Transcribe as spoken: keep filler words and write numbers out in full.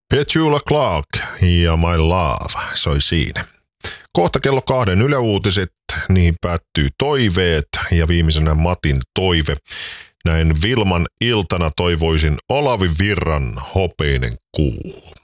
Petula Clark ja My Love soi siinä. Kohta kello kahden Yle Uutiset, niihin päättyy toiveet ja viimeisenä Matin toive. Näin Vilman iltana toivoisin Olavi Virran Hopeinen kuu.